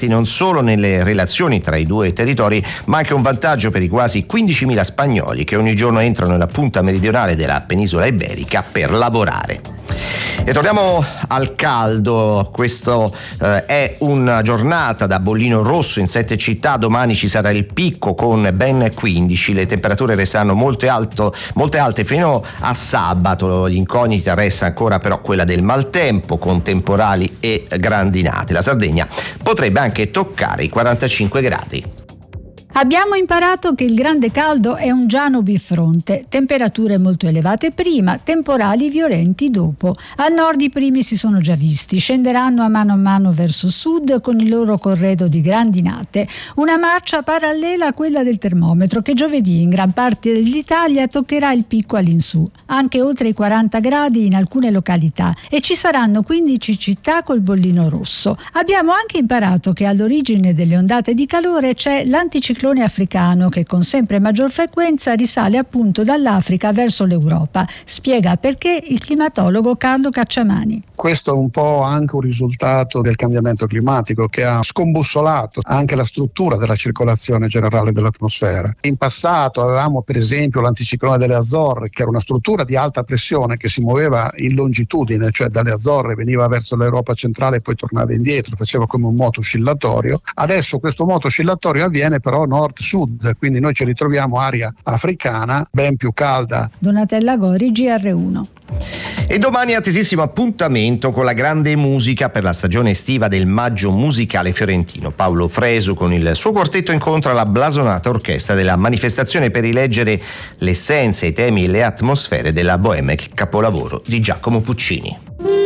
avanti non solo nelle relazioni tra i due territori, ma anche un vantaggio per i quasi 15.000 spagnoli che ogni giorno entrano nella punta meridionale della penisola iberica per lavorare. E torniamo al caldo. Questo è una giornata da bollino rosso in 7 città. Domani ci sarà il picco con ben 15. Le temperature resteranno molte alte fino a sabato. L'incognita resta ancora però quella del maltempo con temporali e grandinate. La Sardegna potrebbe anche toccare i 45 gradi. Abbiamo imparato che il grande caldo è un giano bifronte, temperature molto elevate prima, temporali violenti dopo. Al nord i primi si sono già visti, scenderanno a mano verso sud con il loro corredo di grandinate, una marcia parallela a quella del termometro che giovedì in gran parte dell'Italia toccherà il picco all'insù, anche oltre i 40 gradi in alcune località, e ci saranno 15 città col bollino rosso. Abbiamo anche imparato che all'origine delle ondate di calore c'è l'anticiclone africano che con sempre maggior frequenza risale appunto dall'Africa verso l'Europa. Spiega perché il climatologo Carlo Cacciamani. Questo è un po' anche un risultato del cambiamento climatico che ha scombussolato anche la struttura della circolazione generale dell'atmosfera. In passato avevamo per esempio l'anticiclone delle Azzorre, che era una struttura di alta pressione che si muoveva in longitudine, cioè dalle Azzorre veniva verso l'Europa centrale e poi tornava indietro, faceva come un moto oscillatorio. Adesso questo moto oscillatorio avviene però nord-sud, quindi noi ci ritroviamo aria africana ben più calda. Donatella Gori, GR1. E domani attesissimo appuntamento con la grande musica per la stagione estiva del Maggio Musicale Fiorentino. Paolo Fresu con il suo quartetto incontra la blasonata orchestra della manifestazione per rileggere l'essenza, i temi e le atmosfere della Bohème, il capolavoro di Giacomo Puccini.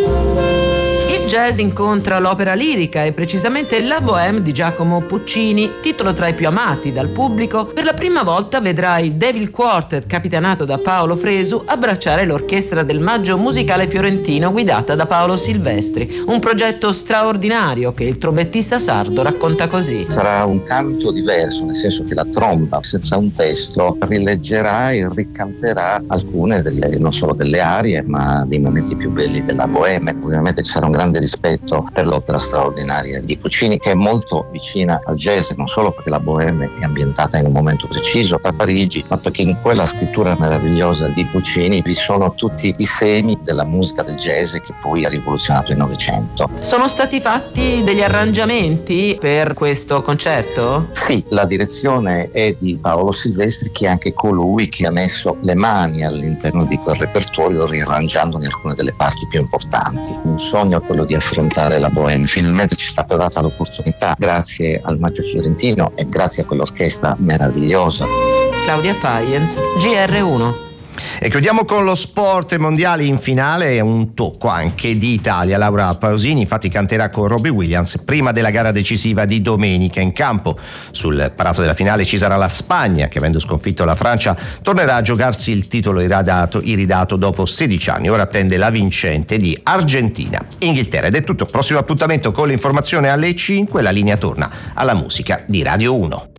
Il jazz incontra l'opera lirica e precisamente la Bohème di Giacomo Puccini, titolo tra i più amati dal pubblico. Per la prima volta vedrà il Devil Quartet, capitanato da Paolo Fresu, abbracciare l'orchestra del Maggio Musicale Fiorentino guidata da Paolo Silvestri. Un progetto straordinario che il trombettista sardo racconta così. Sarà un canto diverso, nel senso che la tromba, senza un testo, rileggerà e ricanterà alcune non solo delle arie, ma dei momenti più belli della Bohème. Ovviamente ci sarà un grande rispetto per l'opera straordinaria di Puccini, che è molto vicina al jazz, non solo perché la Bohème è ambientata in un momento preciso a Parigi, ma perché in quella scrittura meravigliosa di Puccini vi sono tutti i semi della musica del jazz che poi ha rivoluzionato il Novecento. Sono stati fatti degli arrangiamenti per questo concerto? Sì, la direzione è di Paolo Silvestri, che è anche colui che ha messo le mani all'interno di quel repertorio, riarrangiandone alcune delle parti più importanti. Un sogno è quello di affrontare la Bohème. Finalmente ci è stata data l'opportunità grazie al Maggio Fiorentino e grazie a quell'orchestra meravigliosa. Claudia Faienz, GR1. E chiudiamo con lo sport. Mondiali in finale e un tocco anche di Italia. Laura Pausini infatti canterà con Robbie Williams prima della gara decisiva di domenica. In campo sul prato della finale ci sarà la Spagna che, avendo sconfitto la Francia, tornerà a giocarsi il titolo iridato dopo 16 anni. Ora attende la vincente di Argentina-Inghilterra. Ed è tutto. Prossimo appuntamento con l'informazione alle 5. La linea torna alla musica di Radio 1.